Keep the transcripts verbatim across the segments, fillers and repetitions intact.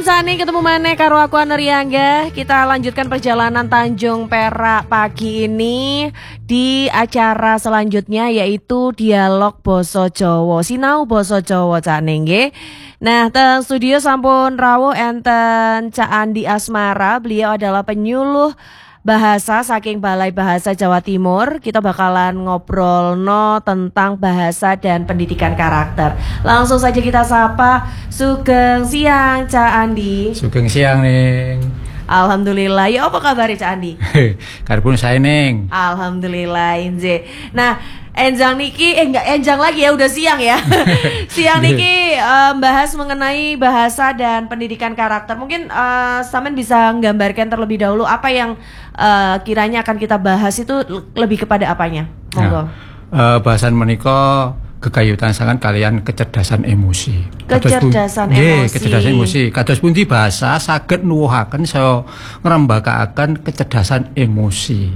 Sani, ketemu mana karo aku Anariangga. Kita lanjutkan perjalanan Tanjung Perak pagi ini di acara selanjutnya yaitu Dialog Basa Jawa. Sinau Basa Jawa Cak Nengge. Nah, teng studio sampun rawuh enten Cak Andi Asmara. Beliau adalah penyuluh bahasa saking Balai Bahasa Jawa Timur. Kita bakalan ngobrol no tentang bahasa dan pendidikan karakter. Langsung saja kita sapa. Sugeng siang Cak Andi. Sugeng siang Neng. Alhamdulillah. Ya apa kabar Cak Andi? Karepun saya Neng. Alhamdulillah Inje. Nah, enjang niki eh enggak enjang lagi ya, udah siang ya. Siang niki um, bahas mengenai bahasa dan pendidikan karakter. Mungkin uh, Samen bisa menggambarkan terlebih dahulu apa yang uh, kiranya akan kita bahas itu lebih kepada apanya? Monggo. Nah, uh, bahasan menika gegayutan sangat kalian kecerdasan emosi. Kecerdasan pun, emosi. Ye, kecerdasan emosi. Kados pundi bahasa saged nuwuhaken saya ngrembakakaken kecerdasan emosi.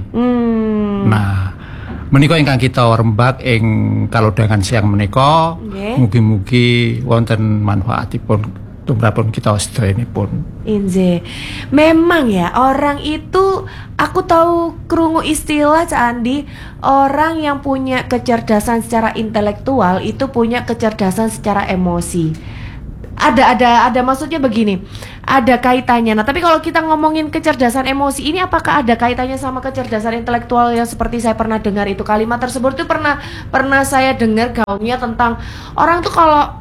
Hmm. Nah, menika ingkang kita rembak ing kalodhangan siang menika, okay. Mugi-mugi wonten manfaatipun tumrapun kita sedayanipun. Inje. Memang ya, orang itu aku tahu krungu istilah Cak Andi, orang yang punya kecerdasan secara intelektual itu punya kecerdasan secara emosi. Ada ada ada maksudnya begini, ada kaitannya. Nah, tapi kalau kita ngomongin kecerdasan emosi ini, apakah ada kaitannya sama kecerdasan intelektual yang seperti saya pernah dengar itu kalimat tersebut itu pernah pernah saya dengar gaungnya tentang orang tuh kalau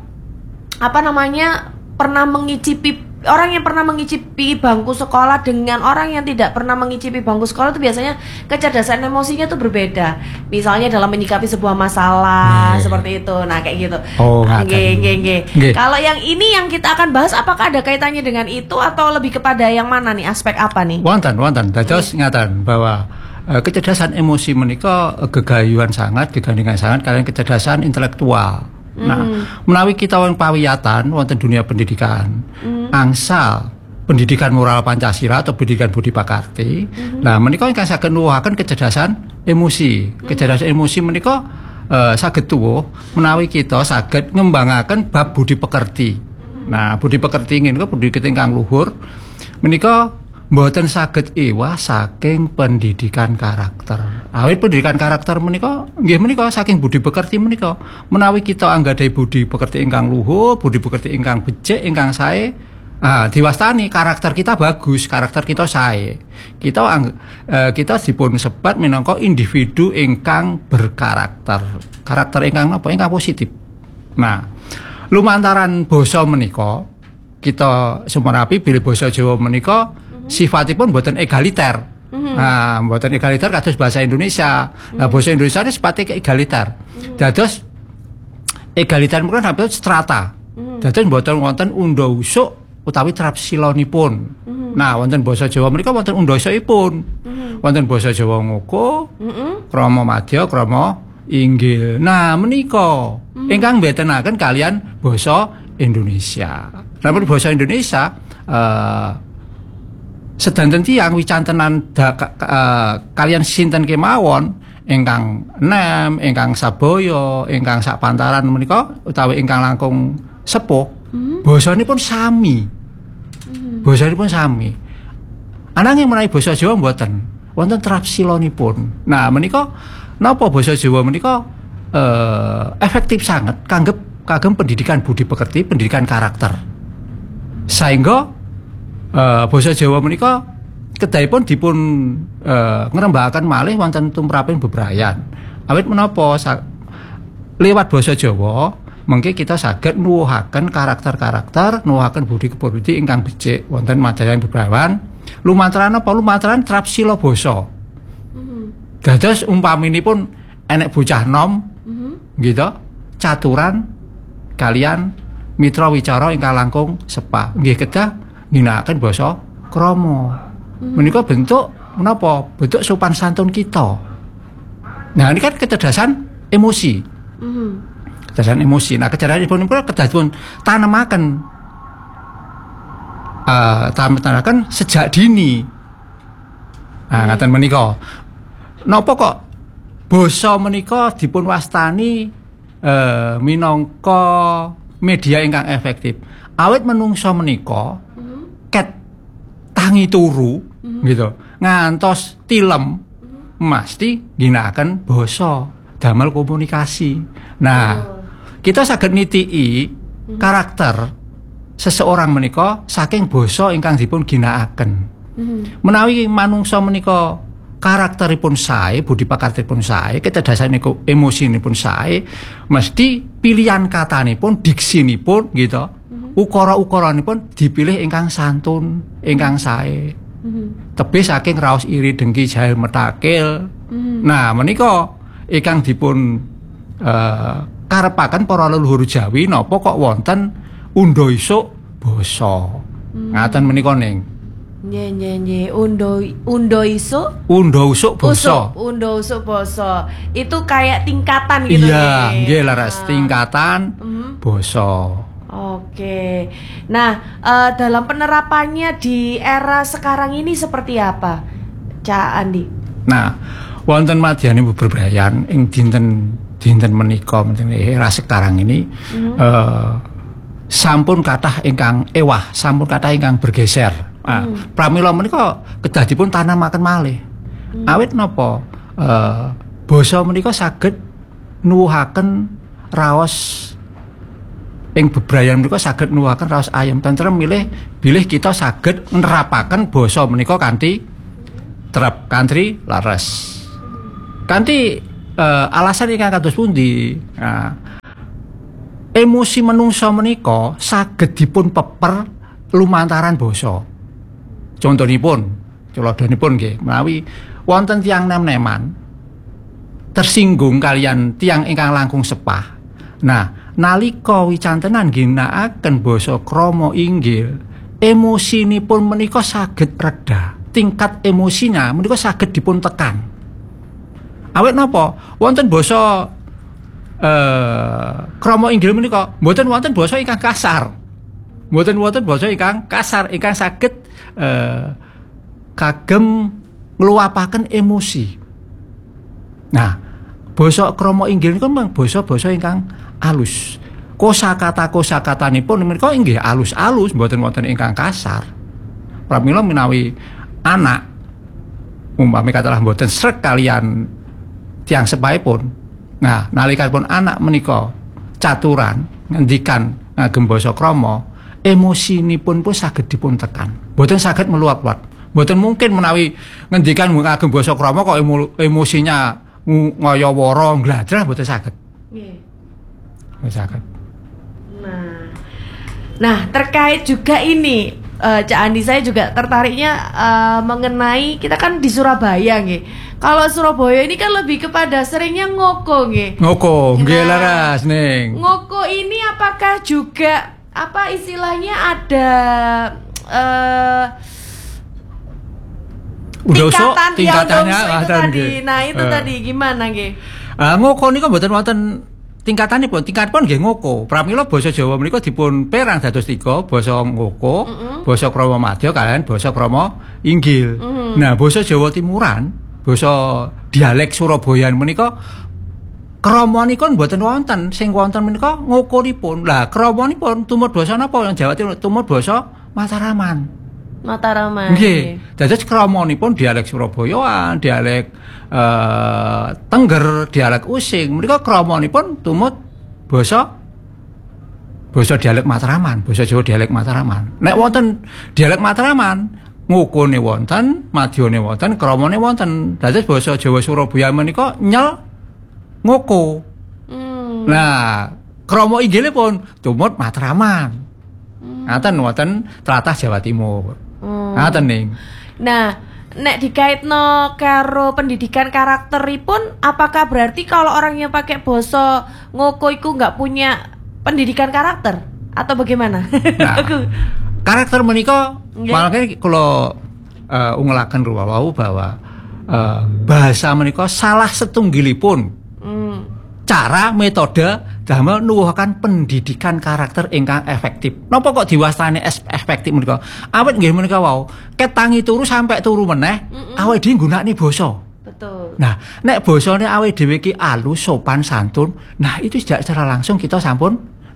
apa namanya pernah mengicipi orang yang pernah mengicipi bangku sekolah dengan orang yang tidak pernah mengicipi bangku sekolah itu biasanya kecerdasan emosinya tuh berbeda. Misalnya dalam menyikapi sebuah masalah, hmm. seperti itu. Nah, kayak gitu. Oh, nggih, nggih, nggih. Kalau yang ini yang kita akan bahas, apakah ada kaitannya dengan itu atau lebih kepada yang mana nih? Aspek apa nih? Wonten, wonten. Dados ngaten bahwa uh, kecerdasan emosi menika uh, gegayuhan sangat, gegandingan sangat kalian kecerdasan intelektual. Nah, mm. menawi kita wong pawiyatan wonten dunia pendidikan, mm. angsal pendidikan moral Pancasila atau pendidikan budi pakarti. Mm. Nah, menika ingkang saged nuwuhaken kecerdasan emosi. Mm. Kecerdasan emosi menika uh, saged tuwuh menawi kita saged ngembangaken bab budi pekerti. Mm. Nah, budi pekerti menika budi ingkang luhur menika mboten saged iwah saking pendidikan karakter. Awit pendidikan karakter menika nggih menika saking budi pekerti menika. Menawi kita anggadhahi budi pekerti ingkang luhur, budi pekerti ingkang becik, ingkang sae, ah diwastani karakter kita bagus, karakter kita sae. Kita uh, kita dipun sebat minangka individu ingkang berkarakter. Karakter ingkang apa? Ingkang positif. Nah, lumantaran basa menika kita sumerapi bilih basa Jawa menika sifatipun mboten egaliter. Mm-hmm. Nah, mboten egaliter kados bahasa Indonesia. Mm-hmm. Nah, bahasa Indonesia ini sifatnya egaliter. Mm-hmm. Dados egaliter menika sampai strata. Mm-hmm. Dados mboten wonten undha usuk utawi trapsilonipun. Mm-hmm. Nah, wonten basa Jawa menika wonten undha usukipun. Mm-hmm. Wonten basa Jawa ngoko, mm-hmm. krama madya, krama inggil. Nah, menika mm-hmm. ingkang mbetenaken kalian basa Indonesia. Namun basa Indonesia uh, sedanten tiyang wicantenan da, ka, uh, kalian sinten kemawon ingkang enem, ingkang sabaya, ingkang sak pantaran menika utawi ingkang langkung sepuh, hmm. basanipun sami. Hmm. Basanipun sami. Ananging menawi basa Jawa mboten, wonten trapsilonipun. Nah, menika napa basa Jawa menika uh, efektif sangat kanggep kagem pendidikan budi pekerti, pendidikan karakter. Sehingga Uh, basa Jawa menika kedahipun dipun uh, ngrembakaken malih wonten tumraping bebrayan. Awit menapa lewat basa Jawa mengke kita saged nuwuhaken karakter-karakter, nuwuhaken budi kebudi ingkang becik wonten madayan bebrayan. Lumantaran apa? Lumantaran trapsila basa. Mm-hmm. Dados umpaminipun enek bocah nom, mm-hmm. gitu, caturan kalian mitra wicara ingkang langkung sepah. Nggih kedah ginakaken basa krama. Hmm. Menika bentuk menapa? Bentuk sopan santun kita. Nah, ini kan kecerdasan emosi. Hmm. Kecerdasan emosi. Nah, kecerdasan emosi pun kedah dipun tanemaken uh, tanemaken sejak dini. Nah, ngaten menika. Napa kok basa menika dipun wastani uh, minangka media ingkang efektif? Awit menungso menika ket tangi turu mm-hmm. gitu ngantos tilem mm-hmm. mesti ginakaken basa damel komunikasi. Nah, oh. kita saged nitiki mm-hmm. karakter seseorang menika saking basa ingkang dipun ginakaken. Mm-hmm. Menawi manungsa menika karakteripun sae, budi pakartipun sae, kecerdasanipun emosinipun sae, mesti pilihan katanipun, diksinipun gitu. Mm-hmm. Ukara-ukaranipun dipilih ingkang santun, ingkang sae. Mm-hmm. Tebih saking raos iri dengki jail metakil. Mm-hmm. Nah, menika ingkang dipun uh, karepaken para leluhur Jawi napa kok wonten undha isuk basa. Mm-hmm. Ngaten menika ning. Nggih nggih nggih, undo undo isuk, undo usuk basa. Undo usuk basa. Itu kayak tingkatan gitu ya. Iya, nggih laras tingkatan mm-hmm. basa. Oke. Nah, uh, dalam penerapannya di era sekarang ini seperti apa, Cak Andi? Nah, wonten madyaning bebrayan ing dinten dinten menika menten era sekarang ini mm-hmm. uh, sampun kathah ingkang ewah, sampun kathah ingkang bergeser. Nah, mm. pramila menika kedah dipun tanamaken malih. Mm. Awit napa? Uh, basa menika saged nuwuhaken raos ing bebrayan menika saged nuwuhaken raos ayem tentrem milih bilih kita saged nerapaken basa menika kanthi trep kanthi laras. Kanthi uh, alasan ingkang kados pundi? Nah, emosi menungsa menika saged dipun peper lumantaran basa. Contonipun, culodonipun nggih, menawi wonten tiyang nem-neman tersinggung kalian tiyang ingkang langkung sepah. Nah, nalika wicantenan ginakaken basa krama inggil, emosinipun menika saged reda. Tingkat emosinya menika saged dipun tekan. Awit napa? Wonten basa eh krama inggil menika mboten wonten basa ingkang kasar. Mboten wonten basa ingkang kasar ingkang saged eh kagem ngluapaken emosi. Nah, basa krama inggil niku memang basa-basa ingkang alus. Kosakata-kosakatanipun menika inggih alus-alus, mboten wonten ingkang kasar. Pramila menawi anak umpami katalah mboten sreg kalian tiyang sepahipun. Nah, nalikanipun anak menika caturan ngendikan ngagem basa krama, emosinipun pun saged dipun tekan. Mboten saged meluap-luap. Mboten mungkin menawi ngendikan ngagem basa krama kok emo, emosinya ngaya wara ngladrah mboten saged. Nggih. Mboten saged. Nah. Nah, terkait juga ini uh, Cak Andi, saya juga tertariknya uh, mengenai kita kan di Surabaya nggih. Kalau Surabaya ini kan lebih kepada seringnya ngoko nggih. Ngoko, nggih Nah, laras ning. ngoko ini apakah juga apa istilahnya ada uh, tingkatan tingkatannya ya, itu ada tadi. nggih. Nah, itu uh. tadi gimana nggih? Ah, ngoko niku mboten wonten tingkatanipun. Tingkatipun nggih ngoko. Pramila basa Jawa menika dipun perang dados tiga, basa ngoko, mm-hmm. basa krama madya kaliyan basa krama inggil. Mm-hmm. Nah, basa Jawa Timuran, basa dialek Surabaya menika kramanipun mboten wonten, sing wonten menika ngokonipun. Lah, kramanipun tumut basa napa yang Jawa Timur? Tumut basa Mataraman. Mataraman. Nggih. Dados kramanipun dialek Surabayaan, dialek uh, Tengger, dialek Using. Menika kramanipun tumut basa basa dialek Mataraman, basa Jawa dialek Mataraman. Nek wonten dialek Mataraman, ngokone wonten, madyane wonten, kramane wonten. Dados basa Jawa Surabaya menika nyel ngoko. Hmm. Nah, krama inggilipun tumut Matraman. Hmm. Ngaten wonten tlatah Jawa Timur. Hmm. Ngaten ning. Nah, nek dikaitno karo pendidikan karakteripun, apakah berarti kalau orang yang pakai basa ngoko iku nggak punya pendidikan karakter atau bagaimana? Nah, karakter menika okay. Malah kula uh, ungelaken ruwau bahwa uh, bahasa menika salah setunggilipun hmm. cara metode damel nuwuhaken pendidikan karakter ingkang efektif. Napa kok diwastani efektif menika? Awit nggih menika wau, ketangi turu sampai turu meneh awake dhewe nggunakake basa. Betul. Nah, nek basane awake dhewe iki alus, sopan, santun, nah itu tidak secara langsung kita sampun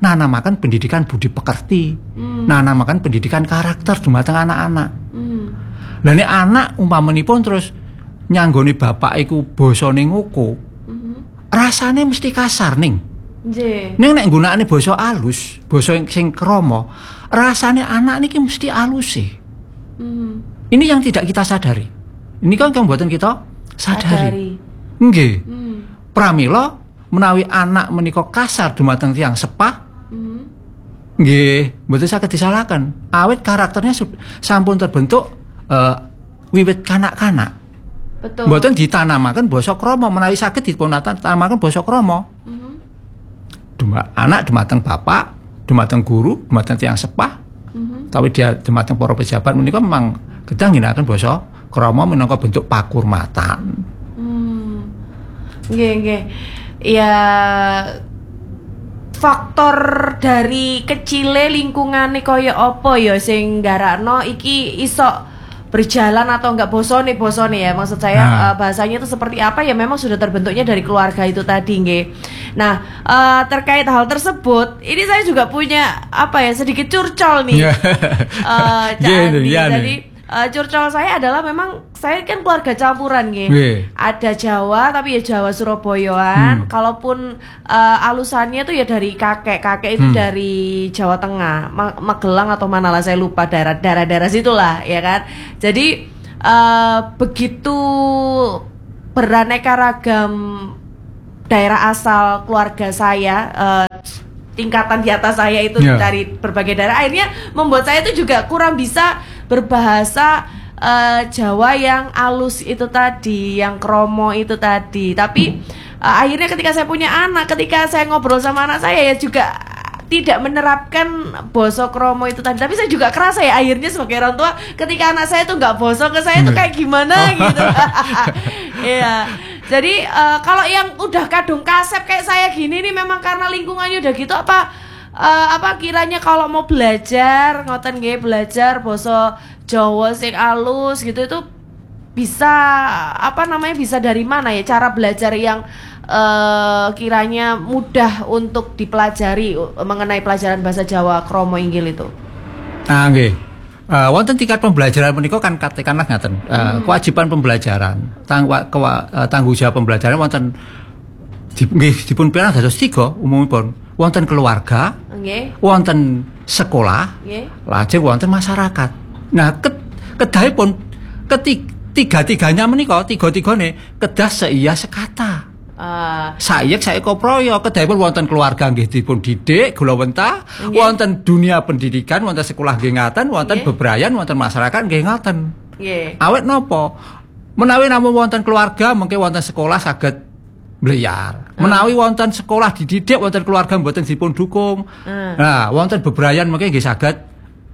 nanamaken pendidikan budi pekerti, hmm. nanamaken pendidikan karakter dumateng anak-anak. Hmm. Lah nek anak umpamanipun terus nyanggoni bapak iku basane ngoko, hmm. rasane mesti kasar ning. Nggih. Ning nek nggunakane basa alus, basa sing krama, rasane anak niki mesti alus e. Hmm. Ini yang tidak kita sadari. Ini kan yang mboten kita sadari. Nggih. Hmm. Pramila menawi anak menika kasar dumateng tiyang sepah, nggih, mboten saged disalahkan. Awit karakternya sampun terbentuk uh, wiwit kanak-kanak. Betul. Mboten ditanamaken basa krama, menawi saged dipuntanamaken basa krama. Mm-hmm. Duma, anak dumateng bapak, dumateng guru, dumateng tiyang sepah. Mm-hmm. Tapi dia dumateng para pejabat menika memang kedah ngginakaken basa krama minangka bentuk pakurmatan. Hmm. Nggih, nggih. Ya faktor dari kecile lingkungane kaya apa ya sing nggarakno iki iso berjalan atau enggak bosone bosone ya maksud saya nah. uh, bahasanya itu seperti apa ya memang sudah terbentuknya dari keluarga itu tadi nggih. Nah uh, terkait hal tersebut ini saya juga punya apa ya sedikit curcol nih. uh, yeah, yeah, jadi uh, curcol saya adalah memang saya kan keluarga campuran nggih. Yeah. Ada Jawa tapi ya Jawa Surabayaan. Hmm. Kalaupun uh, alusannya tuh ya dari kakek, kakek itu hmm. dari Jawa Tengah, Magelang atau mana lah saya lupa daerah daerah-daerah situlah ya kan. Jadi uh, begitu beraneka ragam daerah asal keluarga saya, uh, tingkatan di atas saya itu yeah. dari berbagai daerah, akhirnya membuat saya itu juga kurang bisa berbahasa Uh, Jawa yang alus itu tadi, yang kromo itu tadi. Tapi uh, akhirnya ketika saya punya anak, ketika saya ngobrol sama anak saya ya juga tidak menerapkan boso kromo itu tadi. Tapi saya juga kerasa ya akhirnya sebagai orang tua, ketika anak saya tuh nggak boso ke saya tuh kayak gimana gitu. Iya. Jadi uh, kalau yang udah kadung kasep kayak saya gini nih memang karena lingkungannya udah gitu apa? Uh, apa kiranya kalau mau belajar ngoten nggih belajar basa Jawa sing alus gitu itu bisa apa namanya bisa dari mana ya cara belajar yang uh, kiranya mudah untuk dipelajari mengenai pelajaran bahasa Jawa kromo inggil itu. Ah nggih. Uh, wonten tingkat pembelajaran menika kan katakanlah ngaten. Uh, hmm. Kewajiban pembelajaran, tang kewa, uh, tanggung jawab pembelajaran wonten nggih dipun pirang dados tiga umumipun. Wonten keluarga, okay. wonten sekolah, okay. lajeng wonten masyarakat. Nah, ke, kedahipun ketiga-tiganya menika, tiga-tigane kedah seiya sekata. Uh. Saiyek saeko proyo kedahipun wonten keluarga nggih dipun didik gula wentah, okay. wonten dunia pendidikan, wonten sekolah nggih ngaten, wonten okay. bebrayan, wonten masyarakat nggih ngaten. Okay. Awet napa? Menawi namung wonten keluarga, mengke wonten sekolah saged beliar. Menawi wonten sekolah dididik wonten keluarga mboten dipun dukung. Hmm. Nah, wonten bebrayan mungkin nggih saged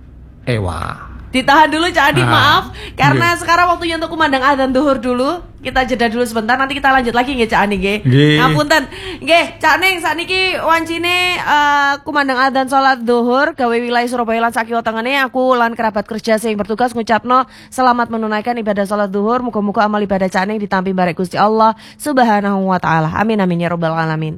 ewa. Ditahan dulu Cak Adi, nah, maaf karena yeah. sekarang waktunya untuk kumandang adzan zuhur dulu. Kita jeda dulu sebentar nanti kita lanjut lagi nggih Cak Adi nggih. Ngapunten. Nggih, Cak Ning sakniki wancine uh, kumandang adzan salat zuhur gawe wilayah Surabaya lan sakiwa tengene aku lan kerabat kerja sing bertugas ngucapno selamat menunaikan ibadah salat zuhur. Muga-muga amal ibadah Cak Ning ditampi barek Gusti Allah Subhanahu wa taala. Amin amin ya rabbal alamin.